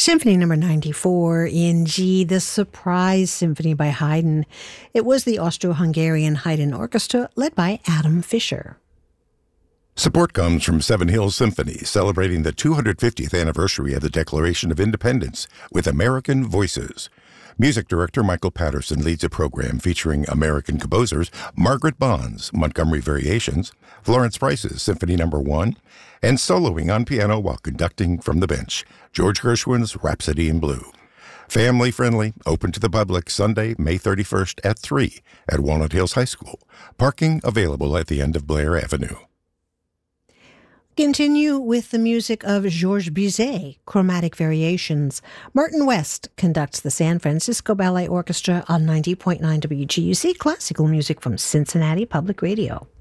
Symphony number 94 in G, the Surprise Symphony by Haydn. It was the Austro-Hungarian Haydn Orchestra led by Adam Fischer. Support comes from Seven Hills Symphony, celebrating the 250th anniversary of the Declaration of Independence with American Voices. Music director Michael Patterson leads a program featuring American composers Margaret Bond's Montgomery Variations, Florence Price's Symphony No. 1, and soloing on piano while conducting from the bench, George Gershwin's Rhapsody in Blue. Family-friendly, open to the public, Sunday, May 31st at 3 at Walnut Hills High School. Parking available at the end of Blair Avenue. Continue with the music of Georges Bizet, Chromatic Variations. Martin West conducts the San Francisco Ballet Orchestra on 90.9 WGUC, classical music from Cincinnati Public Radio.